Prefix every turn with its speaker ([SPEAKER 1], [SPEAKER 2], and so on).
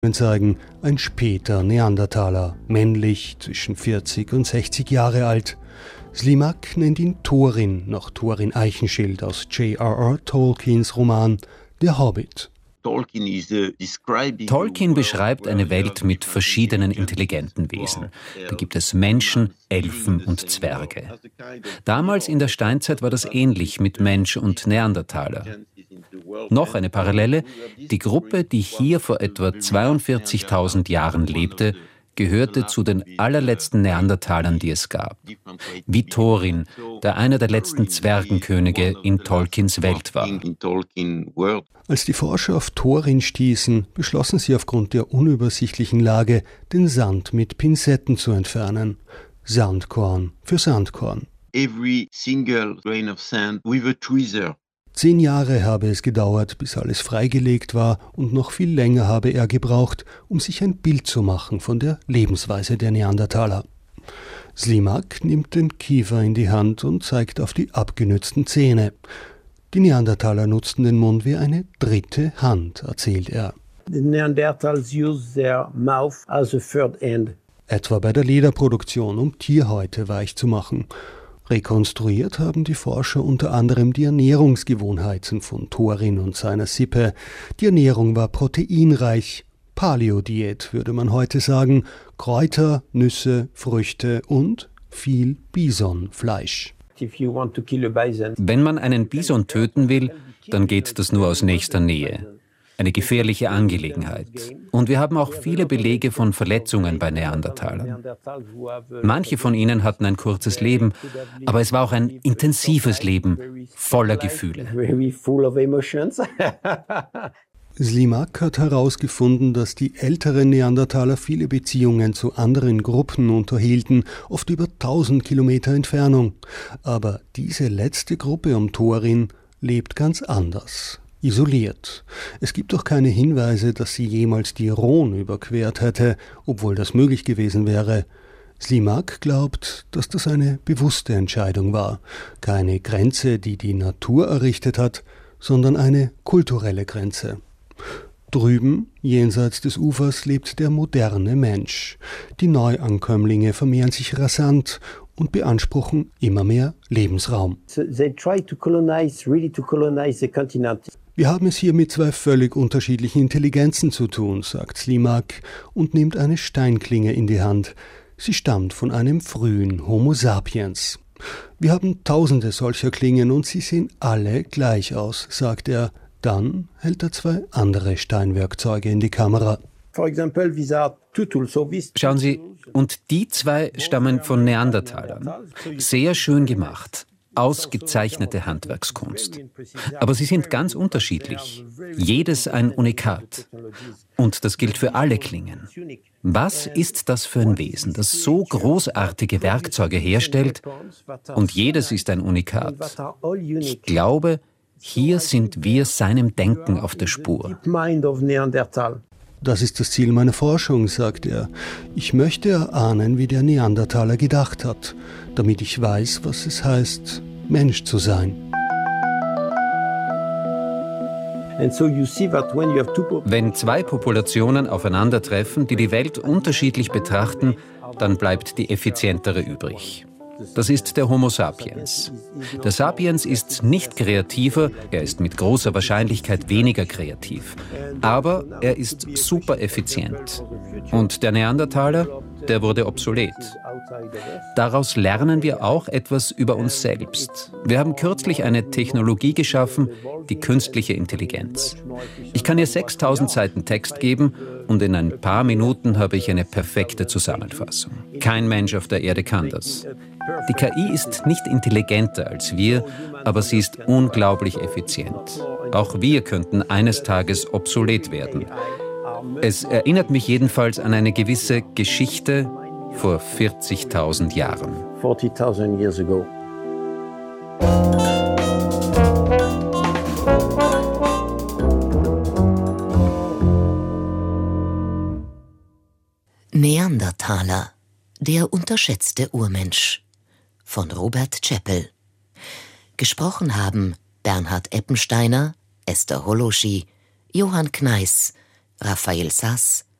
[SPEAKER 1] zeigen ein später Neandertaler, männlich, zwischen 40 und 60 Jahre alt. Slimak nennt ihn Thorin, nach Thorin Eichenschild aus J.R.R. Tolkiens Roman Der Hobbit.
[SPEAKER 2] Tolkien beschreibt eine Welt mit verschiedenen intelligenten Wesen. Da gibt es Menschen, Elfen und Zwerge. Damals in der Steinzeit war das ähnlich mit Mensch und Neandertaler. Noch eine Parallele: Die Gruppe, die hier vor etwa 42.000 Jahren lebte, gehörte zu den allerletzten Neandertalern, die es gab. Wie Thorin, der einer der letzten Zwergenkönige in Tolkiens Welt war.
[SPEAKER 1] Als die Forscher auf Thorin stießen, beschlossen sie aufgrund der unübersichtlichen Lage, den Sand mit Pinzetten zu entfernen. Sandkorn für Sandkorn. 10 Jahre habe es gedauert, bis alles freigelegt war, und noch viel länger habe er gebraucht, um sich ein Bild zu machen von der Lebensweise der Neandertaler. Slimak nimmt den Kiefer in die Hand und zeigt auf die abgenützten Zähne. Die Neandertaler nutzten den Mund wie eine dritte Hand, erzählt er.
[SPEAKER 3] The Neanderthals use their mouth as a third hand.
[SPEAKER 1] Etwa bei der Lederproduktion, um Tierhäute weich zu machen. Rekonstruiert haben die Forscher unter anderem die Ernährungsgewohnheiten von Thorin und seiner Sippe. Die Ernährung war proteinreich. Paleo-Diät würde man heute sagen. Kräuter, Nüsse, Früchte und viel Bisonfleisch.
[SPEAKER 2] Wenn man einen Bison töten will, dann geht das nur aus nächster Nähe. Eine gefährliche Angelegenheit. Und wir haben auch viele Belege von Verletzungen bei Neandertalern. Manche von ihnen hatten ein kurzes Leben, aber es war auch ein intensives Leben, voller Gefühle.
[SPEAKER 1] Slimak hat herausgefunden, dass die älteren Neandertaler viele Beziehungen zu anderen Gruppen unterhielten, oft über 1000 Kilometer Entfernung. Aber diese letzte Gruppe um Thorin lebt ganz anders. Isoliert. Es gibt doch keine Hinweise, dass sie jemals die Rhone überquert hätte, obwohl das möglich gewesen wäre. Slimak glaubt, dass das eine bewusste Entscheidung war. Keine Grenze, die die Natur errichtet hat, sondern eine kulturelle Grenze. Drüben, jenseits des Ufers, lebt der moderne Mensch. Die Neuankömmlinge vermehren sich rasant und beanspruchen immer mehr Lebensraum. Wir haben es hier mit 2 völlig unterschiedlichen Intelligenzen zu tun, sagt Slimak und nimmt eine Steinklinge in die Hand. Sie stammt von einem frühen Homo sapiens. Wir haben tausende solcher Klingen und sie sehen alle gleich aus, sagt er. Dann hält er 2 andere Steinwerkzeuge in die Kamera.
[SPEAKER 2] Schauen Sie, und die 2 stammen von Neandertalern. Sehr schön gemacht. Ausgezeichnete Handwerkskunst. Aber sie sind ganz unterschiedlich. Jedes ein Unikat. Und das gilt für alle Klingen. Was ist das für ein Wesen, das so großartige Werkzeuge herstellt? Und jedes ist ein Unikat. Ich glaube, hier sind wir seinem Denken auf der Spur.
[SPEAKER 1] Das ist das Ziel meiner Forschung, sagt er. Ich möchte erahnen, wie der Neandertaler gedacht hat, damit ich weiß, was es heißt, Mensch zu sein.
[SPEAKER 2] Wenn 2 Populationen aufeinandertreffen, die die Welt unterschiedlich betrachten, dann bleibt die effizientere übrig. Das ist der Homo sapiens. Der Sapiens ist nicht kreativer, er ist mit großer Wahrscheinlichkeit weniger kreativ. Aber er ist super effizient. Und der Neandertaler, der wurde obsolet. Daraus lernen wir auch etwas über uns selbst. Wir haben kürzlich eine Technologie geschaffen, die künstliche Intelligenz. Ich kann ihr 6000 Seiten Text geben und in ein paar Minuten habe ich eine perfekte Zusammenfassung. Kein Mensch auf der Erde kann das. Die KI ist nicht intelligenter als wir, aber sie ist unglaublich effizient. Auch wir könnten eines Tages obsolet werden. Es erinnert mich jedenfalls an eine gewisse Geschichte vor 40.000 Jahren.
[SPEAKER 3] 40,000 years ago.
[SPEAKER 4] Neandertaler, der unterschätzte Urmensch von Robert Chappell. Gesprochen haben Bernhard Eppensteiner, Esther Holoschi, Johann Kneiss, Raphael Sass,